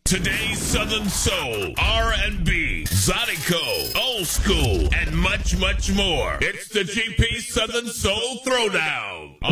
Today's Southern Soul, R&B, Zydeco, Old School, and much, much more. It's the GP Southern Soul Throwdown.